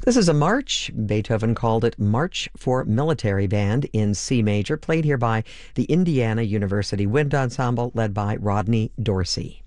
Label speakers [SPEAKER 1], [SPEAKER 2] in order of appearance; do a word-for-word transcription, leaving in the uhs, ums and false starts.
[SPEAKER 1] This is a march. Beethoven called it March for Military Band in C major, played here by the Indiana University Wind Ensemble, led by Rodney Dorsey.